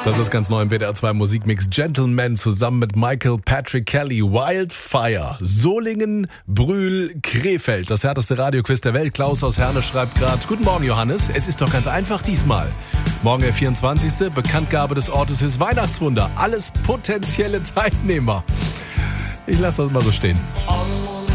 Das ist ganz neu im WDR 2 Musikmix. Gentleman zusammen mit Michael Patrick Kelly. Wildfire. Solingen, Brühl, Krefeld. Das härteste Radioquiz der Welt. Klaus aus Herne schreibt gerade: Guten Morgen, Johannes. Es ist doch ganz einfach diesmal. Morgen der 24. Bekanntgabe des Ortes fürs Weihnachtswunder. Alles potenzielle Teilnehmer. Ich lasse das mal so stehen.